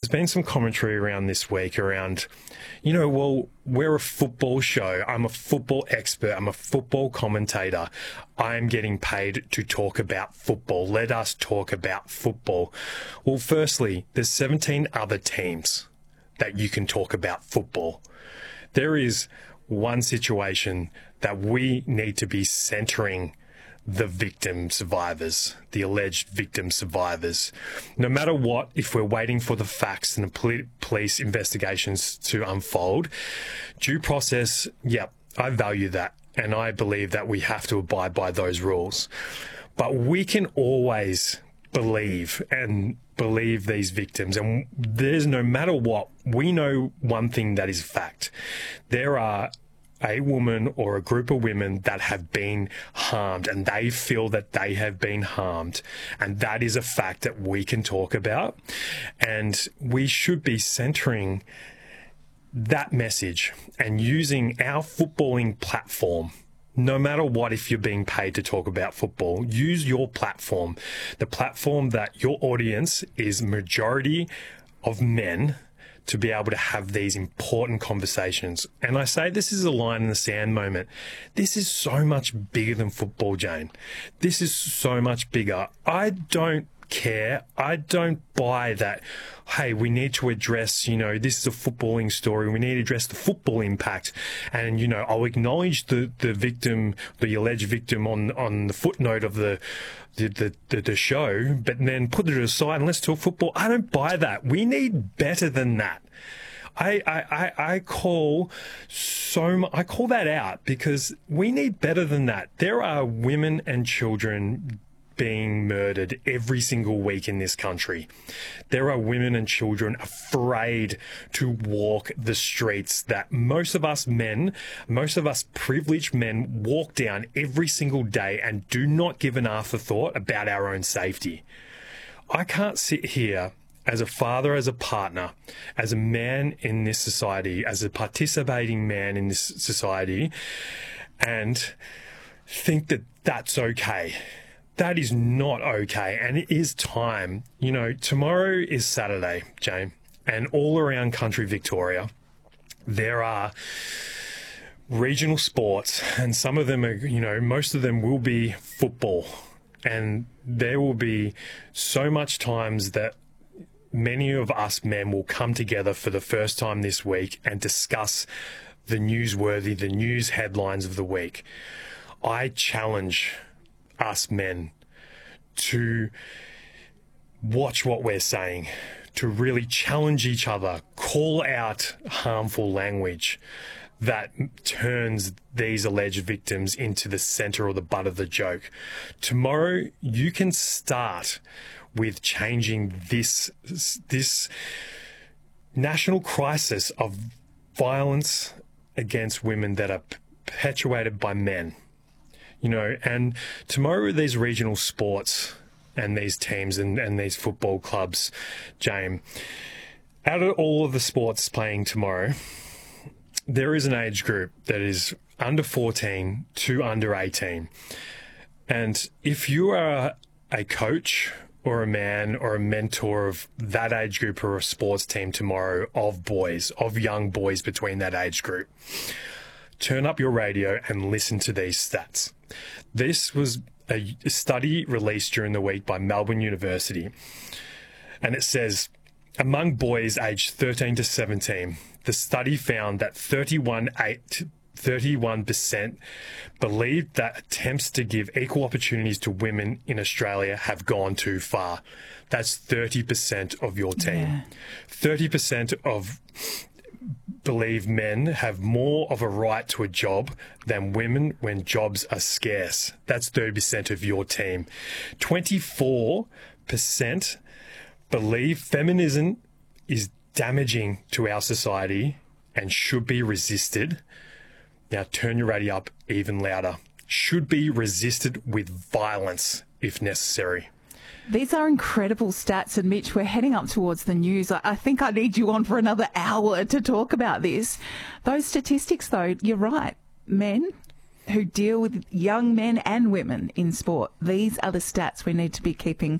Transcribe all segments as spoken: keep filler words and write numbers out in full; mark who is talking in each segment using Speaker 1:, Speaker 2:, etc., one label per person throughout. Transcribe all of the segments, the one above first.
Speaker 1: there's been some commentary around this week around, you know, well, we're a football show. I'm a football expert. I'm a football commentator. I'm getting paid to talk about football. Let us talk about football. Well, firstly, there's seventeen other teams that you can talk about football. There is one situation that we need to be centering the victim survivors, the alleged victim survivors. No matter what, if we're waiting for the facts and the poli- police investigations to unfold, due process, yep, I value that. And I believe that we have to abide by those rules. But we can always believe and believe these victims. And there's no matter what, we know one thing that is fact. There are a woman or a group of women that have been harmed and they feel that they have been harmed. And that is a fact that we can talk about. And we should be centering that message and using our footballing platform. No matter what, if you're being paid to talk about football, use your platform, the platform that your audience is majority of men, to be able to have these important conversations. And I say this is a line in the sand moment. This is so much bigger than football, Jane. This is so much bigger. I don't care. I don't buy that, hey, we need to address, you know, this is a footballing story. We need to address the football impact. And, you know, I'll acknowledge the, the victim, the alleged victim on, on the footnote of the, the, the, the, the show, but then put it aside and let's talk football. I don't buy that. We need better than that. I, I, I, I call so I call that out because we need better than that. There are women and children being murdered every single week in this country. There are women and children afraid to walk the streets that most of us men, most of us privileged men walk down every single day and do not give an afterthought about our own safety. I can't sit here as a father, as a partner, as a man in this society, as a participating man in this society, and think that that's okay. That is not okay, and it is time. You know, tomorrow is Saturday, Jane, and all around country Victoria, there are regional sports, and some of them are, you know, most of them will be football, and there will be so much times that many of us men will come together for the first time this week and discuss the newsworthy, the news headlines of the week. I challenge us men to watch what we're saying, to really challenge each other, call out harmful language that turns these alleged victims into the center or the butt of the joke. Tomorrow, you can start with changing this, this national crisis of violence against women that are perpetuated by men. You know, and tomorrow these regional sports and these teams and, and these football clubs, James, out of all of the sports playing tomorrow, there is an age group that is under fourteen to under eighteen. And if you are a coach or a man or a mentor of that age group or a sports team tomorrow of boys, of young boys between that age group, turn up your radio and listen to these stats. This was a study released during the week by Melbourne University, and it says, among boys aged thirteen to seventeen, the study found that thirty-one percent believed that attempts to give equal opportunities to women in Australia have gone too far. That's thirty percent of your team. Yeah. thirty percent of believe men have more of a right to a job than women when jobs are scarce. That's thirty percent of your team. twenty-four percent believe feminism is damaging to our society and should be resisted. Now turn your radio up even louder. Should be resisted with violence if necessary.
Speaker 2: These are incredible stats, and Mitch, we're heading up towards the news. I think I need you on for another hour to talk about this. Those statistics, though, you're right. Men who deal with young men and women in sport, these are the stats we need to be keeping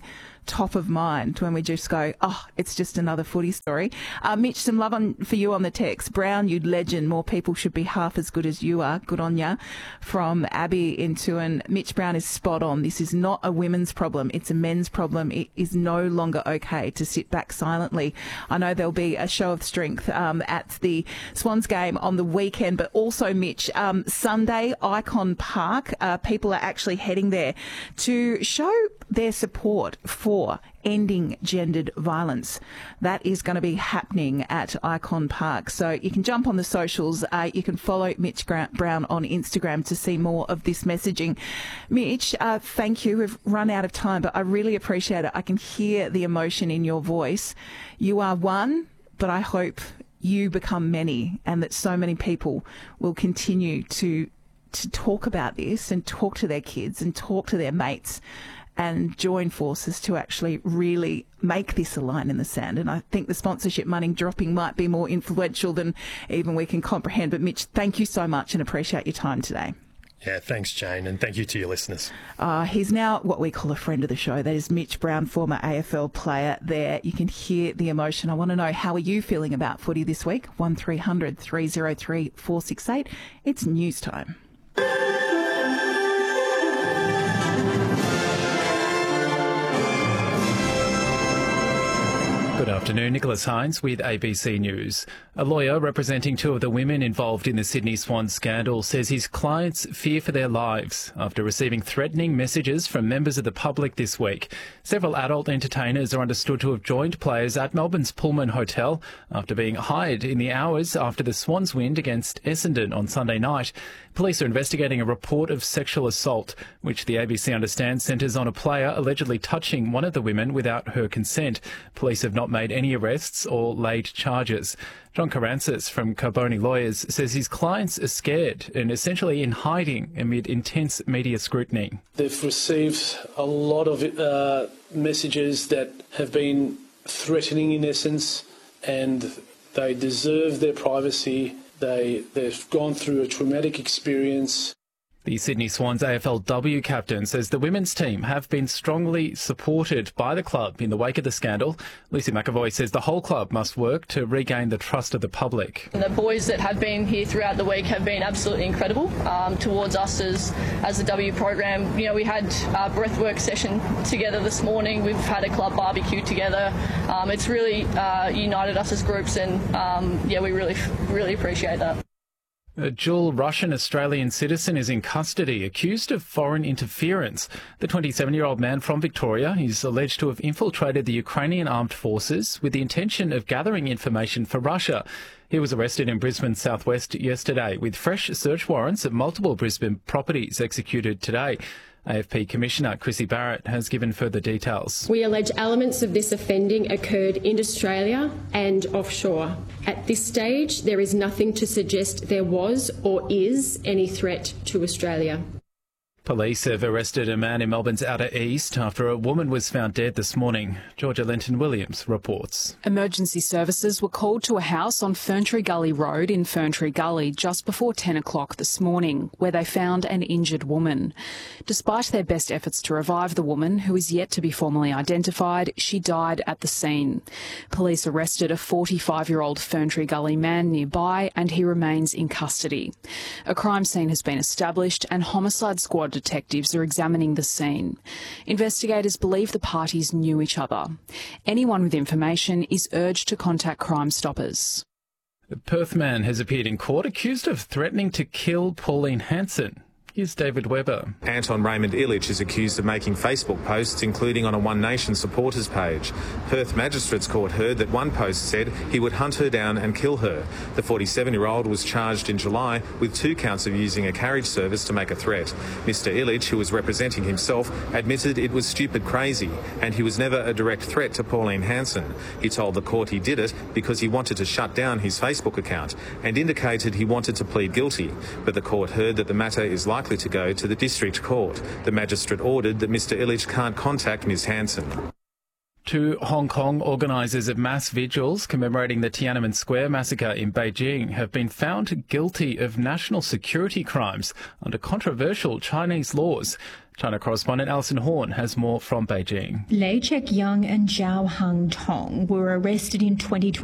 Speaker 2: top of mind when we just go, oh, it's just another footy story. Uh, Mitch, some love on for you on the text. Brown, you legend. More people should be half as good as you are. Good on ya. From Abby into and Mitch Brown is spot on. This is not a women's problem. It's a men's problem. It is no longer okay to sit back silently. I know there'll be a show of strength um, at the Swans game on the weekend, but also, Mitch, um, Sunday, Icon Park, uh, people are actually heading there to show their support for ending gendered violence. That is going to be happening at Icon Park. So you can jump on the socials. Uh, you can follow Mitch Brown on Instagram to see more of this messaging. Mitch, uh, thank you. We've run out of time, but I really appreciate it. I can hear the emotion in your voice. You are one, but I hope you become many and that so many people will continue to to talk about this and talk to their kids and talk to their mates and join forces to actually really make this a line in the sand. And I think the sponsorship money dropping might be more influential than even we can comprehend. But Mitch, thank you so much and appreciate your time today.
Speaker 1: Yeah, thanks, Jane, and thank you to your listeners.
Speaker 2: Uh, he's now what we call a friend of the show. That is Mitch Brown, former A F L player there. You can hear the emotion. I want to know, how are you feeling about footy this week? one three hundred three oh three four six eight. It's news time.
Speaker 3: Good afternoon, Nicholas Hines with A B C News. A lawyer representing two of the women involved in the Sydney Swans scandal says his clients fear for their lives after receiving threatening messages from members of the public this week. Several adult entertainers are understood to have joined players at Melbourne's Pullman Hotel after being hired in the hours after the Swans win against Essendon on Sunday night. Police are investigating a report of sexual assault, which the A B C understands centres on a player allegedly touching one of the women without her consent. Police have not made any arrests or laid charges. John Karantzis from Carboni Lawyers says his clients are scared and essentially in hiding amid intense media scrutiny.
Speaker 4: They've received a lot of uh, messages that have been threatening in essence, and they deserve their privacy. They, they've gone through a traumatic experience.
Speaker 3: The Sydney Swans A F L W captain says the women's team have been strongly supported by the club in the wake of the scandal. Lucy McAvoy says the whole club must work to regain the trust of the public.
Speaker 5: The boys that have been here throughout the week have been absolutely incredible um, towards us as, as the W program. You know, we had a breathwork session together this morning. We've had a club barbecue together. Um, it's really uh, united us as groups, and um, yeah, we really, really appreciate that.
Speaker 3: A dual Russian-Australian citizen is in custody, accused of foreign interference. The twenty-seven-year-old man from Victoria is alleged to have infiltrated the Ukrainian armed forces with the intention of gathering information for Russia. He was arrested in Brisbane's southwest yesterday, with fresh search warrants at multiple Brisbane properties executed today. A F P Commissioner Chrissy Barrett has given further details.
Speaker 6: We allege elements of this offending occurred in Australia and offshore. At this stage, there is nothing to suggest there was or is any threat to Australia.
Speaker 3: Police have arrested a man in Melbourne's Outer East after a woman was found dead this morning. Georgia Lenton-Williams reports.
Speaker 7: Emergency services were called to a house on Ferntree Gully Road in Ferntree Gully just before ten o'clock this morning, where they found an injured woman. Despite their best efforts to revive the woman, who is yet to be formally identified, she died at the scene. Police arrested a forty-five-year-old Ferntree Gully man nearby, and he remains in custody. A crime scene has been established, and homicide squad detectives are examining the scene. Investigators believe the parties knew each other. Anyone with information is urged to contact Crime Stoppers.
Speaker 3: A Perth man has appeared in court accused of threatening to kill Pauline Hanson. Here's David Webber.
Speaker 8: Anton Raymond Illich is accused of making Facebook posts, including on a One Nation supporters page. Perth Magistrates Court heard that one post said he would hunt her down and kill her. The forty-seven-year-old was charged in July with two counts of using a carriage service to make a threat. Mister Illich, who was representing himself, admitted it was stupid crazy and he was never a direct threat to Pauline Hanson. He told the court he did it because he wanted to shut down his Facebook account and indicated he wanted to plead guilty. But the court heard that the matter is likely to go to the district court. The magistrate ordered that Mister Illich can't contact Miz Hanson.
Speaker 3: Two Hong Kong organisers of mass vigils commemorating the Tiananmen Square massacre in Beijing have been found guilty of national security crimes under controversial Chinese laws. China correspondent Alison Horn has more from Beijing.
Speaker 9: Lei Chek-yang and Zhao Hang Tong were arrested in twenty twenty